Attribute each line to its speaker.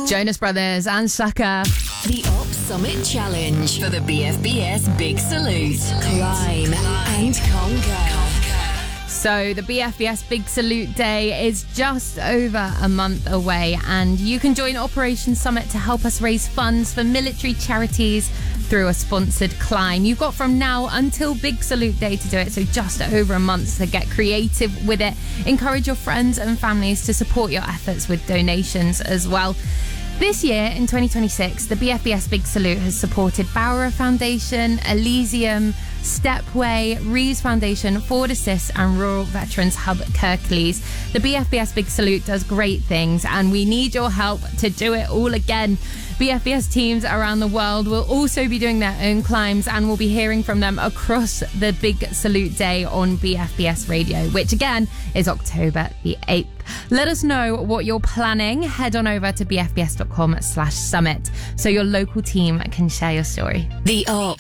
Speaker 1: Jonas Brothers and Sucker.
Speaker 2: The Op Summit Challenge for the BFBS Big Salute. Climb and conquer.
Speaker 1: So the BFBS Big Salute Day is just over a month away, and you can join Operation Summit to help us raise funds for military charities through a sponsored climb. You've got from now until Big Salute Day to do it, so just over a month to get creative with it. Encourage your friends and families to support your efforts with donations as well. This year, in 2026, the BFBS Big Salute has supported Bauer Foundation, Elysium, Stepway, Rees Foundation, Forward Assist and Rural Veterans Hub Kirklees. The BFBS Big Salute does great things, and we need your help to do it all again. BFBS teams around the world will also be doing their own climbs, and we'll be hearing from them across the Big Salute Day on BFBS Radio, which again is October the 8th. Let us know what you're planning. Head on over to bfbs.com/summit so your local team can share your story.
Speaker 2: The Op